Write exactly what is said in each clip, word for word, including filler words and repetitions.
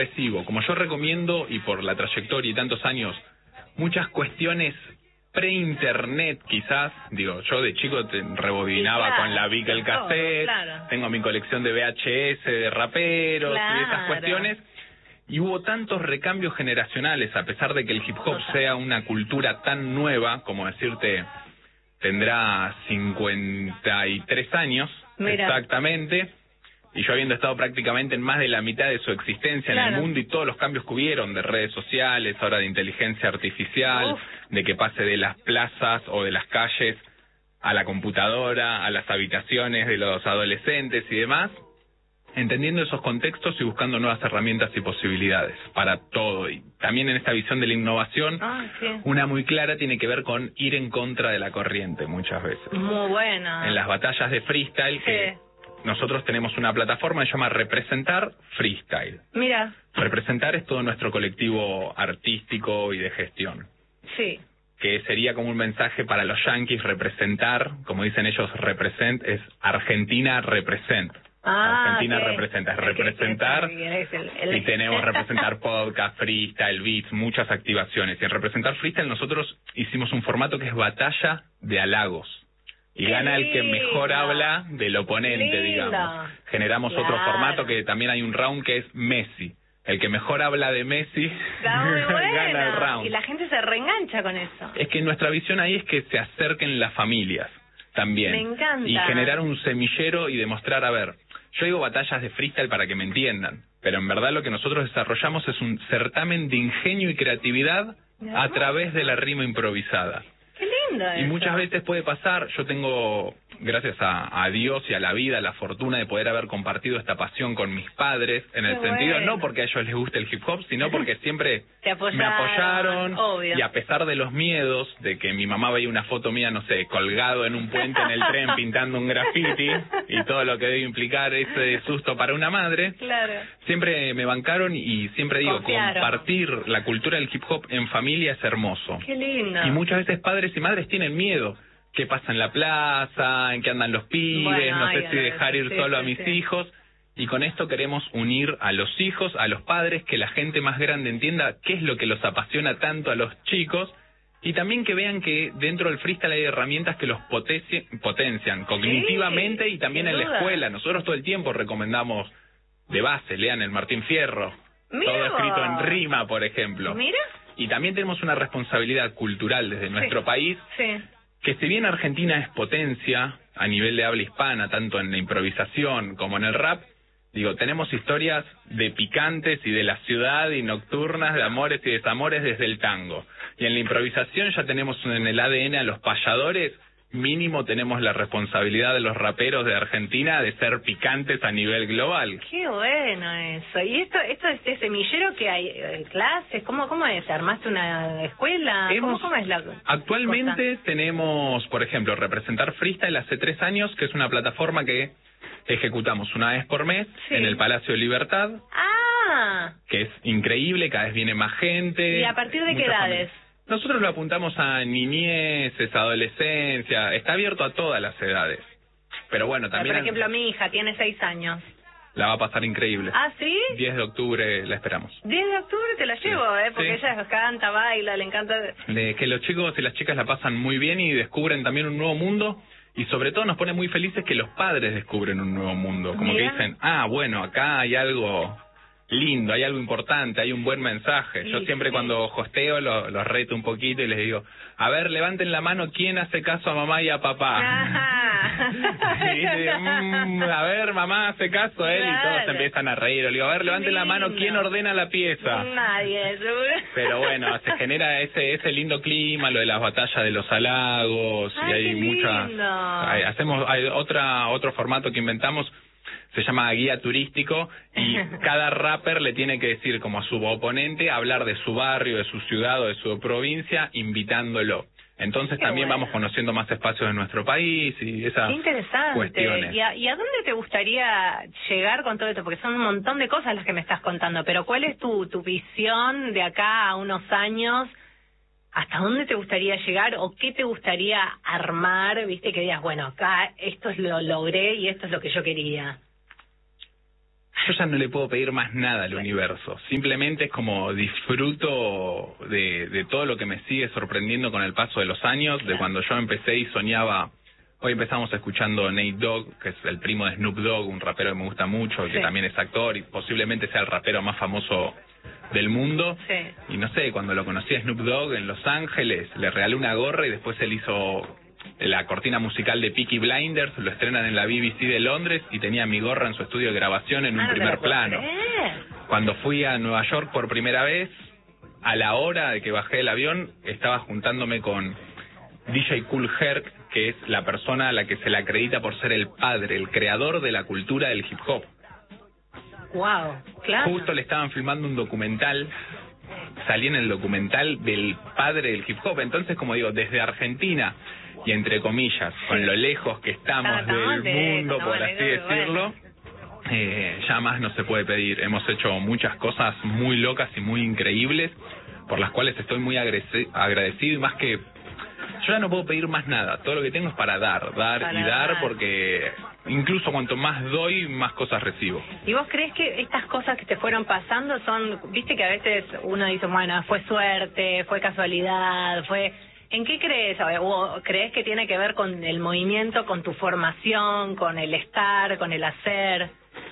recibo, como yo recomiendo, y por la trayectoria y tantos años, muchas cuestiones pre-internet quizás, digo, yo de chico te rebobinaba sí, claro, con la Vic el cassette, claro. Tengo mi colección de V H S de raperos claro. y esas cuestiones, y hubo tantos recambios generacionales, a pesar de que el hip hop sea una cultura tan nueva, como decirte, tendrá cincuenta y tres años, Mira. exactamente, y yo habiendo estado prácticamente en más de la mitad de su existencia claro. en el mundo y todos los cambios que hubieron de redes sociales, ahora de inteligencia artificial, Uf. de que pase de las plazas o de las calles a la computadora, a las habitaciones de los adolescentes y demás, entendiendo esos contextos y buscando nuevas herramientas y posibilidades para todo. Y también en esta visión de la innovación, ah, sí. una muy clara tiene que ver con ir en contra de la corriente muchas veces. Muy buena. En las batallas de freestyle sí. que... nosotros tenemos una plataforma que se llama Representar Freestyle. Mira. Representar es todo nuestro colectivo artístico y de gestión. Sí. Que sería como un mensaje para los yanquis, representar, como dicen ellos, represent, es Argentina represent. Ah, Argentina okay. representa, es representar, okay, okay. El, el... y tenemos representar podcast, freestyle, beats, muchas activaciones. Y en Representar Freestyle nosotros hicimos un formato que es batalla de halagos. Y Qué gana el que mejor habla del oponente, digamos. Generamos claro. otro formato que también hay un round que es Messi. El que mejor habla de Messi gana el round. Y la gente se reengancha con eso. Es que nuestra visión ahí es que se acerquen las familias también. Me encanta. Y generar un semillero y demostrar, a ver, yo digo batallas de freestyle para que me entiendan, pero en verdad lo que nosotros desarrollamos es un certamen de ingenio y creatividad a través de la rima improvisada. Qué lindo eso. Y muchas veces puede pasar, yo tengo, gracias a, a Dios y a la vida, la fortuna de poder haber compartido esta pasión con mis padres, en el Qué sentido, bueno. no porque a ellos les guste el hip hop, sino porque siempre apoyaron, me apoyaron, obvio. Y a pesar de los miedos, de que mi mamá veía una foto mía, no sé, colgado en un puente en el tren pintando un graffiti, y todo lo que debe implicar ese susto para una madre, claro. siempre me bancaron y siempre digo, Confiaron. Compartir la cultura del hip hop en familia es hermoso. Qué lindo. Y muchas veces padres y madres tienen miedo. ¿Qué pasa en la plaza? ¿En qué andan los pibes? Bueno, no sé ay, si dejar ir sí, solo sí, a mis sí. hijos. Y con esto queremos unir a los hijos, a los padres, que la gente más grande entienda qué es lo que los apasiona tanto a los chicos. Y también que vean que dentro del freestyle hay herramientas que los potenci potencian cognitivamente sí, y también en la duda. escuela. Nosotros todo el tiempo recomendamos de base, lean el Martín Fierro. Mira todo escrito vos. en rima, por ejemplo. Mira. Y también tenemos una responsabilidad cultural desde sí. nuestro país, sí. que si bien Argentina es potencia a nivel de habla hispana, tanto en la improvisación como en el rap, digo, tenemos historias de picantes y de la ciudad y nocturnas, de amores y desamores desde el tango. Y en la improvisación ya tenemos en el A D N a los payadores, mínimo tenemos la responsabilidad de los raperos de Argentina de ser picantes a nivel global. Qué bueno eso. ¿Y esto esto es este semillero que hay eh, clases? ¿Cómo cómo es? ¿Armaste una escuela? Hemos, ¿Cómo, ¿Cómo es la Actualmente cosa? tenemos, por ejemplo, Representar Freestyle hace tres años, que es una plataforma que ejecutamos una vez por mes sí. en el Palacio de Libertad. Ah. Que es increíble, cada vez viene más gente. ¿Y a partir de qué edades? Familias. Nosotros lo apuntamos a niñeces, adolescencia, está abierto a todas las edades. Pero bueno, también... Por ejemplo, mi hija tiene seis años. La va a pasar increíble. ¿Ah, sí? diez de octubre la esperamos. diez de octubre te la llevo, sí. ¿eh? Porque sí. ella canta, baila, le encanta... De que los chicos y las chicas la pasan muy bien y descubren también un nuevo mundo. Y sobre todo nos pone muy felices que los padres descubren un nuevo mundo. Como Mira. que dicen, ah, bueno, acá hay algo... lindo, hay algo importante, hay un buen mensaje. Yo sí, siempre sí. cuando hosteo los lo reto un poquito y les digo, a ver, levanten la mano, ¿quién hace caso a mamá y a papá? Y dice, mmm, a ver, mamá hace caso a él, claro. Y todos empiezan a reír. Le digo, a ver, levanten la mano, ¿quién ordena la pieza? Nadie, seguro. Pero bueno, se genera ese ese lindo clima, lo de las batallas de los halagos. Ay, y hay mucha... Hay, hacemos hay otra otro formato que inventamos, se llama guía turístico, y cada rapper le tiene que decir como a su oponente, hablar de su barrio, de su ciudad o de su provincia, invitándolo. Entonces Qué también bueno. vamos conociendo más espacios de nuestro país y esas Qué interesante. cuestiones. ¿Y a, ¿Y a dónde te gustaría llegar con todo esto? Porque son un montón de cosas las que me estás contando, pero ¿cuál es tu, tu visión de acá a unos años? ¿Hasta dónde te gustaría llegar o qué te gustaría armar? Viste, que digas, bueno, acá esto es lo logré y esto es lo que yo quería. yo ya no le puedo pedir más nada al universo. Simplemente es como disfruto de, de todo lo que me sigue sorprendiendo con el paso de los años, de cuando yo empecé y soñaba. Hoy empezamos escuchando Nate Dogg, que es el primo de Snoop Dogg, un rapero que me gusta mucho, sí. que también es actor y posiblemente sea el rapero más famoso del mundo. Sí. Y no sé, cuando lo conocí a Snoop Dogg en Los Ángeles, le regalé una gorra y después él hizo la cortina musical de Peaky Blinders, lo estrenan en la B B C de Londres y tenía mi gorra en su estudio de grabación en un ah, primer plano. Creer. Cuando fui a Nueva York por primera vez, a la hora de que bajé del avión, estaba juntándome con D J Kool Herc, que es la persona a la que se le acredita por ser el padre, el creador de la cultura del hip hop. Wow, claro. Justo le estaban filmando un documental, salí en el documental del padre del hip hop, entonces como digo, desde Argentina, y entre comillas, sí. con lo lejos que estamos ah, del de, mundo, por así decirlo, bueno. eh, ya más no se puede pedir. Hemos hecho muchas cosas muy locas y muy increíbles, por las cuales estoy muy agradecido, y más que yo ya no puedo pedir más nada, todo lo que tengo es para dar, dar para y dar, dar, porque incluso cuanto más doy, más cosas recibo. ¿Y vos crees que estas cosas que te fueron pasando son, viste que a veces uno dice, bueno, fue suerte, fue casualidad, fue... ¿En qué crees? ¿O crees que tiene que ver con el movimiento, con tu formación, con el estar, con el hacer?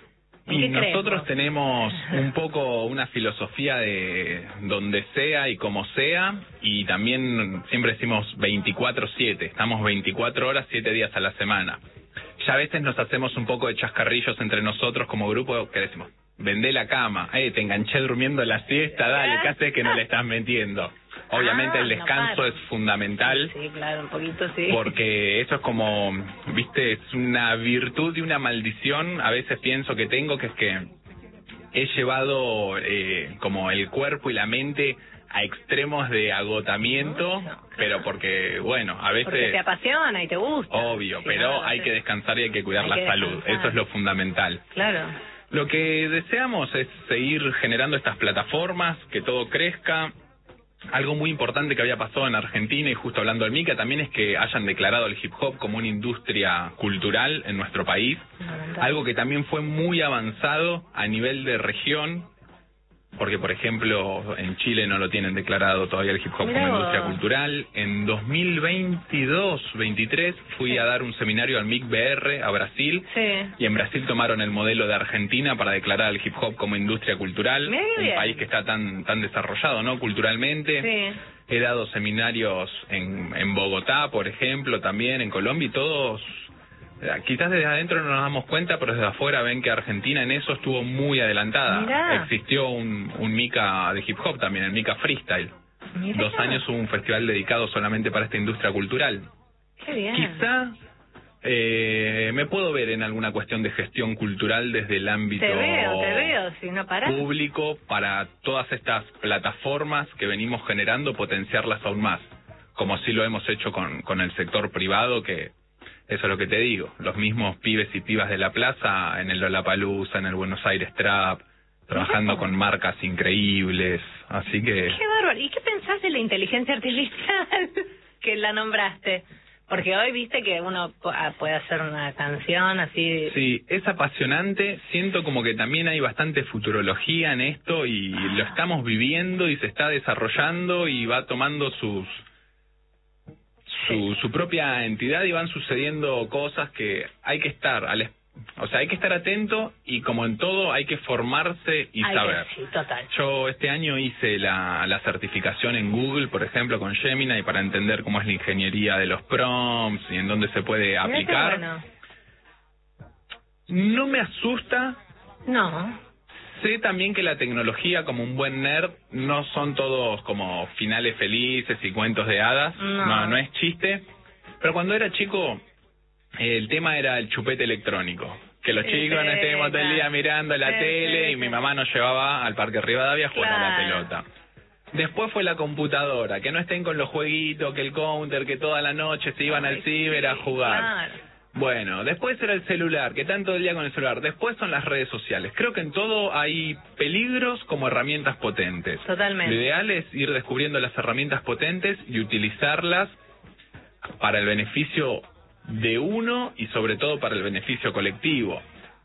Y nosotros tenemos un poco una filosofía de donde sea y como sea, y también siempre decimos veinticuatro siete, estamos veinticuatro horas, siete días a la semana. Ya a veces nos hacemos un poco de chascarrillos entre nosotros como grupo, que decimos, vendé la cama, eh, te enganché durmiendo la siesta, dale, ¿qué haces que no le estás metiendo? Obviamente ah, el descanso no es fundamental. Sí, claro, un poquito sí. Porque eso es como, viste, es una virtud y una maldición. A veces pienso que tengo, que es que he llevado eh, como el cuerpo y la mente a extremos de agotamiento, Mucho, pero porque, bueno, a veces... Porque te apasiona y te gusta. Obvio, sí, pero no, hay que descansar y hay que cuidar hay la que salud. Descansar. Eso es lo fundamental. Claro. Lo que deseamos es seguir generando estas plataformas, que todo crezca. Algo muy importante que había pasado en Argentina, y justo hablando del Mica, también es que hayan declarado el hip hop como una industria cultural en nuestro país. Algo que también fue muy avanzado a nivel de región, porque por ejemplo en Chile no lo tienen declarado todavía el hip hop como industria cultural. En dos mil veintidós veintitrés fui sí. a dar un seminario al M I C B R a Brasil, sí. y en Brasil tomaron el modelo de Argentina para declarar el hip hop como industria cultural, Muy un bien. país que está tan tan desarrollado, ¿no?, culturalmente. Sí. He dado seminarios en, en Bogotá, por ejemplo, también en Colombia, y todos... Quizás desde adentro no nos damos cuenta, pero desde afuera ven que Argentina en eso estuvo muy adelantada. Mirá. Existió un, un Mica de hip hop también, el Mica Freestyle. Mirá. Dos años hubo un festival dedicado solamente para esta industria cultural. Qué bien. Quizá eh, me puedo ver en alguna cuestión de gestión cultural desde el ámbito te veo, te veo, si no parás. público, para todas estas plataformas que venimos generando, potenciarlas aún más, como así lo hemos hecho con, con el sector privado, que... Eso es lo que te digo, los mismos pibes y pibas de la plaza en el Lollapalooza, en el Buenos Aires Trap, trabajando con marcas increíbles, así que... ¡Qué bárbaro! ¿Y qué pensás de la inteligencia artificial que la nombraste? Porque hoy viste que uno puede hacer una canción así... Sí, es apasionante, siento como que también hay bastante futurología en esto y ah. lo estamos viviendo y se está desarrollando y va tomando sus... Su, su propia entidad, y van sucediendo cosas que hay que estar al, o sea, hay que estar atento, y como en todo hay que formarse y hay saber. Que, sí, total. Yo este año hice la, la certificación en Google, por ejemplo, con Gemini, para entender cómo es la ingeniería de los prompts y en dónde se puede aplicar. Bueno. No me asusta. No. Sé también que la tecnología, como un buen nerd, no son todos como finales felices y cuentos de hadas. No, no, no es chiste. Pero cuando era chico, el tema era el chupete electrónico. Que los sí, chicos no estemos todo el día mirando la sí, tele, sí, y sí. mi mamá nos llevaba al Parque Rivadavia a jugar claro. a la pelota. Después fue la computadora, que no estén con los jueguitos, que el counter, que toda la noche se iban Ay, al ciber sí, a jugar. Claro. Bueno, después era el celular, que tanto el día con el celular. Después son las redes sociales. Creo que en todo hay peligros como herramientas potentes. Totalmente. Lo ideal es ir descubriendo las herramientas potentes y utilizarlas para el beneficio de uno y sobre todo para el beneficio colectivo.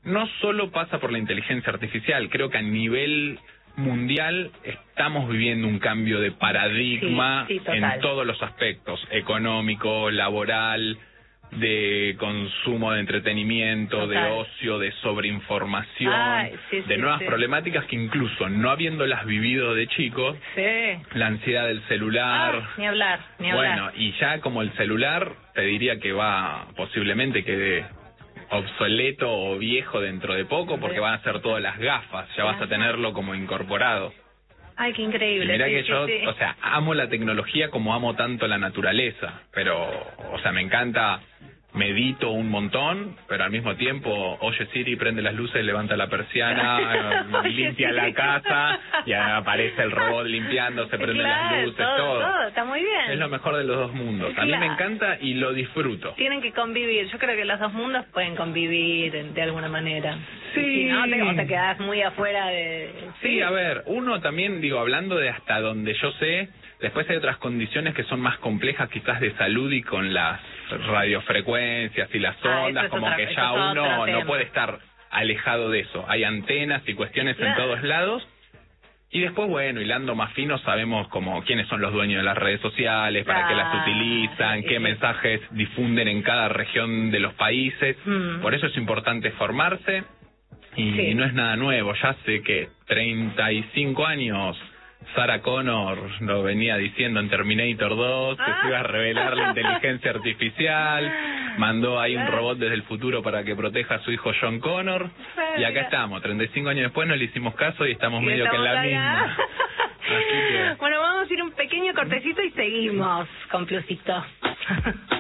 no solo pasa por la inteligencia artificial, creo que a nivel mundial estamos viviendo un cambio de paradigma sí, sí, en todos los aspectos, económico, laboral, de consumo de entretenimiento, total, de ocio, de sobreinformación, Ay, sí, de sí, nuevas sí. problemáticas que incluso no habiéndolas vivido de chicos, sí. la ansiedad del celular, ah, ni hablar, ni hablar. Bueno, y ya como el celular te diría que va posiblemente quede obsoleto o viejo dentro de poco porque van a ser todas las gafas, ya vas a tenerlo como incorporado. Ay, qué increíble. Y mirá sí, que sí, yo, sí. o sea, amo la tecnología como amo tanto la naturaleza, pero, o sea, me encanta, medito un montón, pero al mismo tiempo, oye Siri, prende las luces, levanta la persiana, limpia Siri. La casa, y aparece el robot limpiando, se prenden claro, las luces, todo, todo. todo. Está muy bien. Es lo mejor de los dos mundos. Claro. A mí me encanta y lo disfruto. Tienen que convivir. Yo creo que los dos mundos pueden convivir de alguna manera. Sí. Si no, te, o te quedás muy afuera de... Sí, sí, a ver, uno también, digo, hablando de hasta donde yo sé, después hay otras condiciones que son más complejas quizás de salud y con las radiofrecuencias y las ondas, ah, como otra, que ya uno no puede estar alejado de eso. Hay antenas y cuestiones claro. en todos lados. Y después, bueno, hilando más fino, sabemos como quiénes son los dueños de las redes sociales, para ah, qué las utilizan, sí, qué sí. mensajes difunden en cada región de los países. Mm. Por eso es importante formarse. Y sí. no es nada nuevo, ya sé que treinta y cinco años Sarah Connor lo venía diciendo en Terminator dos, que ah. se iba a revelar la inteligencia artificial, mandó ahí un robot desde el futuro para que proteja a su hijo John Connor, y acá estamos, treinta y cinco años después no le hicimos caso y estamos y medio estamos que en la allá. misma. Así que... Bueno, vamos a ir un pequeño cortecito y seguimos con Plusito.